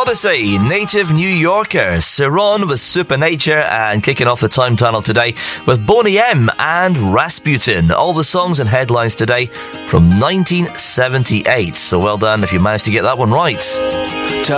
Odyssey, Native New Yorker, Ciron with Supernature, and kicking off the Time Tunnel today with Boney M and Rasputin. All the songs and headlines today from 1978. So well done if you managed to get that one right.